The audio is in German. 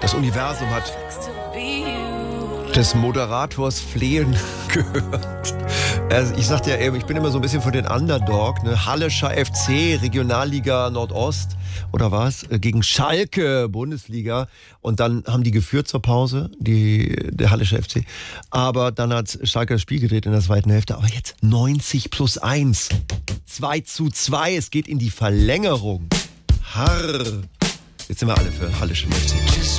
Das Universum hat des Moderators Flehen gehört. Also ich sagte ja eben, ich bin immer so ein bisschen für den Underdog. Ne? Hallischer FC, Regionalliga Nordost oder was? Gegen Schalke, Bundesliga. Und dann haben die geführt zur Pause, der Hallische FC. Aber dann hat Schalke das Spiel gedreht in der zweiten Hälfte. Aber jetzt 90+1. 2:2. Es geht in die Verlängerung. Harr. Jetzt sind wir alle für Hallischen FC.